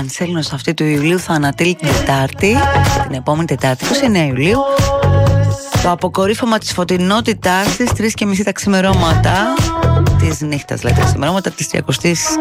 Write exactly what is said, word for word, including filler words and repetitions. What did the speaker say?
Πανσέλινος αυτή του Ιουλίου θα ανατείλει την Τετάρτη, την επόμενη Τετάρτη, είκοσι εννέα Ιουλίου, το αποκορύφωμα της φωτεινότητάς της, τρεις και μισή τα ξημερώματα της νύχτας, δηλαδή τα ξημερώματα της τριακοστής